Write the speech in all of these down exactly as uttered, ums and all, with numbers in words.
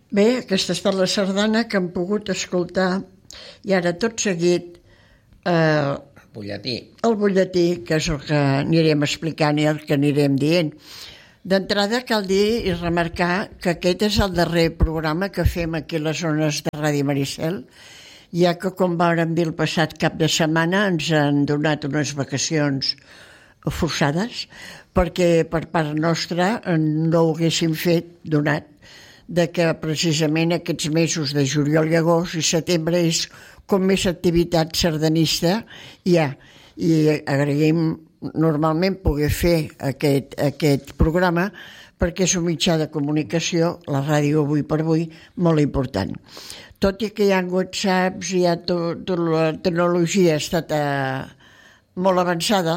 Bé, aquesta ha estat la sardana que hem pogut escoltar i ara tot seguit eh, butlletí. el butlletí, que és el que anirem explicant i el que anirem dient. D'entrada cal dir i remarcar que aquest és el darrer programa que fem aquí a les zones de Ràdio Maricel, ja que, com vàrem dir el passat cap de setmana, ens han donat unes vacacions forçades perquè per part nostra no ho haguéssim fet donat de que precisament aquests mesos de juliol i agost i setembre és com més activitat sardanista hi ha, i agraïm normalment poder fer aquest, aquest programa perquè és un mitjà de comunicació, la ràdio avui per avui, molt important. Tot i que hi ha whatsapps, hi ha tot, tot la tecnologia ha estat eh, molt avançada,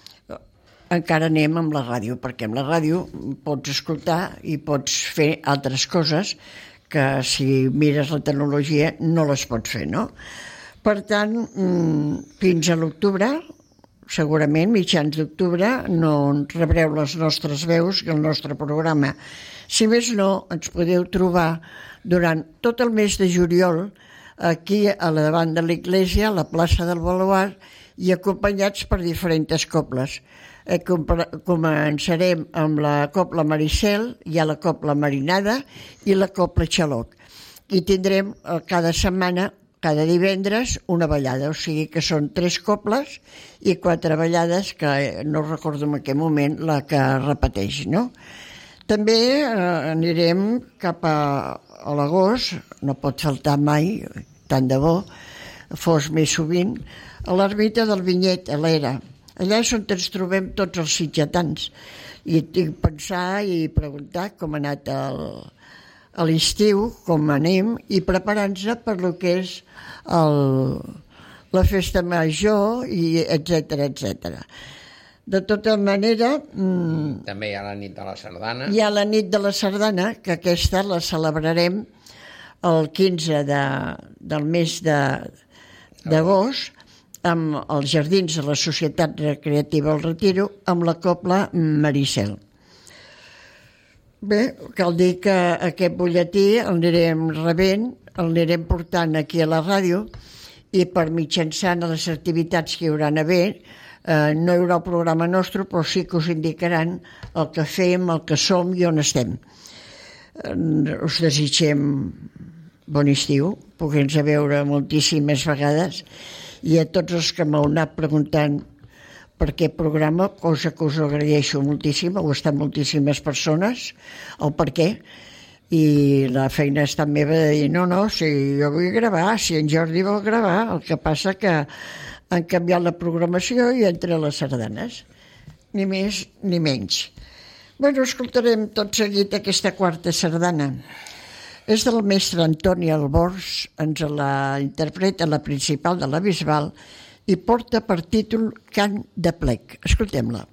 encara anem amb la ràdio, perquè amb la ràdio pots escoltar i pots fer altres coses que si mires la tecnologia no les pots fer, no? Per tant, fins a l'octubre, segurament, mitjans d'octubre, no rebreu les nostres veus i el nostre programa. Si més no, ens podeu trobar durant tot el mes de juliol aquí a la davant de l'església, a la plaça del Baluard, i acompanyats per diferents cobles. Eh, començarem amb la Cobla Maricel, hi ha la Cobla Marinada i la Cobla Xaloc. I tindrem eh, cada setmana, cada divendres, una ballada, o sigui que són tres cobles i quatre ballades, que no recordo en aquell moment la que repeteix, no? També eh, anirem cap a, a l'agost, no pot faltar mai, tant de bo, fos més sovint, a l'ermita del Vinyet, a l'Era. Allà és on ens trobem tots els sitgetans i tinc pensar i preguntar com ha anat el, a l'estiu, com anem i preparant-nos per lo que és el, la festa major i etcètera, etcètera. De tota manera... Mmm, també hi ha la nit de la sardana. Hi ha la nit de la sardana, que aquesta la celebrarem el quinze de, del mes de, d'agost, amb els jardins de la Societat Recreativa El Retiro, amb la Cobla Maricel. Bé, cal dir que aquest butlletí el anirem rebent, el anirem portant aquí a la ràdio i per mitjançant les activitats que hi haurà a haver, eh, no hi haurà el programa nostre, però sí que us indicaran el que fem, el que som i on estem. Eh, us desitgem bon estiu, poder-nos veure moltíssimes vegades, i a tots els que m'heu anat preguntant per aquest programa, cosa que us agraeixo moltíssim, heu estat moltíssimes persones, el per què, i la feina ha estat meva de dir, no, no, si jo vull gravar, si en Jordi vol gravar, el que passa que han canviat la programació i entre les sardanes, ni més ni menys. Bueno, escoltarem tot seguit aquesta quarta sardana. És del mestre Antoni Albors, ens la interpreta la principal de la Bisbal i porta per títol Cant de Plec. Escoltem-la.